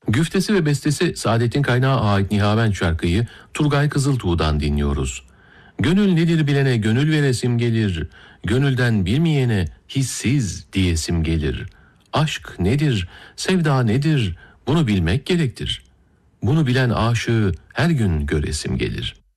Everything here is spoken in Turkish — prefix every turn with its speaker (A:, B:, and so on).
A: Güftesi ve bestesi Saadettin Kaynağı ait Nihavent şarkıyı Turgay Kızıltuğ'dan dinliyoruz. Gönül nedir bilene gönül veresim gelir, gönülden bilmeyene hissiz diyesim gelir. Aşk nedir, sevda nedir, bunu bilmek gerektir. Bunu bilen aşığı her gün göresim gelir.